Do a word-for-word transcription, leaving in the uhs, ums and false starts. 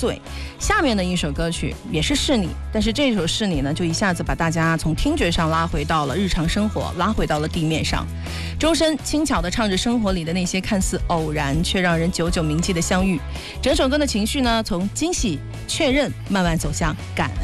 碎。下面的一首歌曲也是是你，但是这首是你呢，就一下子把大家从听觉上拉回到了日常生活，拉回到了地面上。周深轻巧地唱着生活里的那些看似偶然却让人久久铭记的相遇。整首歌的情绪呢，从惊喜、确认慢慢走向感恩。